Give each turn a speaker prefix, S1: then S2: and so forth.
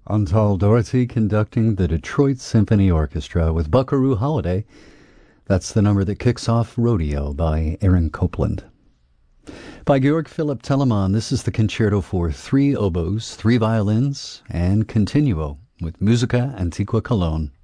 S1: Antal Doherty conducting the Detroit Symphony Orchestra with Buckaroo Holiday. That's the number that kicks off Rodeo by Aaron Copland. By Georg Philipp Telemann, this is the concerto for 3 oboes, 3 violins, and continuo with Musica Antiqua Cologne.